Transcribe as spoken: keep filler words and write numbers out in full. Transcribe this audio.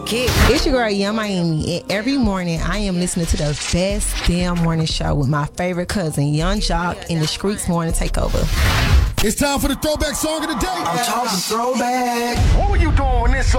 get. It's your girl, Young Miami, and every morning I am listening to the best damn morning show with my favorite cousin, Young Jock, in the Streets Morning Takeover. It's time for the throwback song of the day. I'm talking throwback. What were you doing when this